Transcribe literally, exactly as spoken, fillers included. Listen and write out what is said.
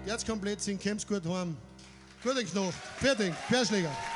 Jetzt komplett sind, kommt's gut heim. Gute Nacht. Fertig. Querschläger.